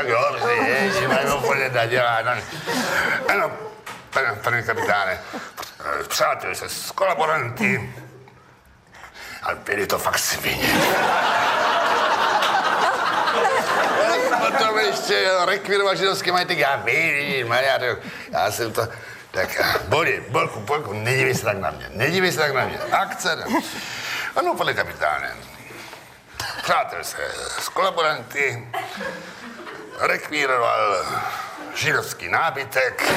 jo, ježi, mají úplně nadělá. Ano, pane kapitáne, přátel se s kolaboranty, ale byli to fakt svině. Potom ještě rekvírovat židovský majetek, já vím, já jsem to... Tak Bolku, nedívej se tak na mě, akce. Ano, pane kapitáne, přátel se s kolaboranty, rekvíroval židovský nábytek.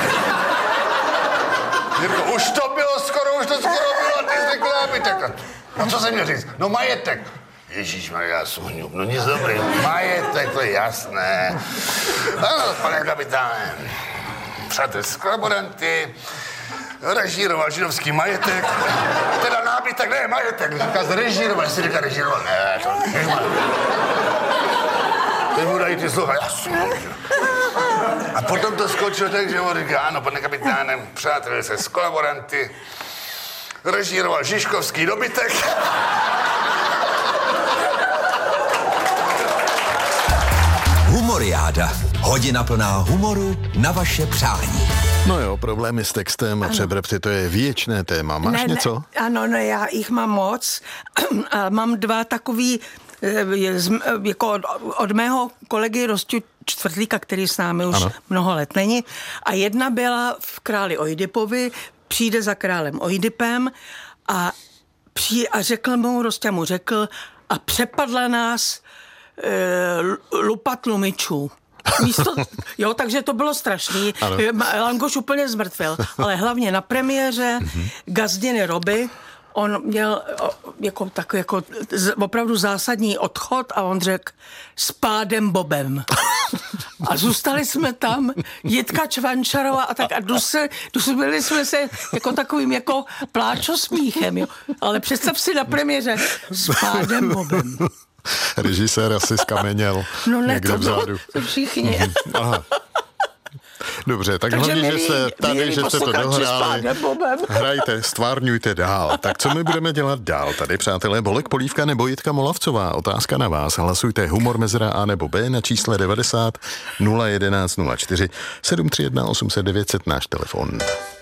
Jirko, už to skoro bylo, a ty jsi řekl nábytek. No co jsem měl říct? No majetek. Ježíšmarja, suhňup, no nic dobrý, majetek, to je jasné. Ano, pane kapitáne, přátel s kolaboranty, režíroval židovský majetek, teda nábytek, ne majetek, říká zrežíroval, jestli říká režíroval, ne, to nežmar. Teď mu dají ty slova, jasně. A potom to skočilo tak, že mu říká, ano, pane kapitáne, přátel se s kolaboranty, režíroval žižkovský dobytek. Humoriáda. Hodina plná humoru na vaše přání. No jo, problémy s textem a přebrepty, to je věčné téma. Máš něco? Ano, já jich mám moc. A mám dva takový, jako od mého kolegy Rostu Čtvrtlíka, který s námi už mnoho let není. A jedna byla v Králi Oidipovi, přijde za králem Oidipem a řekl mu, Rostě mu řekl, a přepadla nás lupa tlumičů. Takže to bylo strašný. Langoš úplně zmrtvil. Ale hlavně na premiéře Gazdiny Roby on měl opravdu zásadní odchod a on řekl s pádem Bobem. A zůstali jsme tam, Jitka Čvančarová a tak a dusili jsme se jako takovým jako pláčosmíchem. Jo. Ale představ si na premiéře s pádem Bobem. Režisér asi skameněl někde vzadu. To všichni. Aha. Dobře, tak hlavně, že jste to dohráli. Hrajte, stvárňujte dál. Tak co my budeme dělat dál tady, přátelé? Bolek Polívka nebo Jitka Molavcová? Otázka na vás. Hlasujte humor mezera A nebo B na čísle 90 011 04 731 800 900 náš telefon.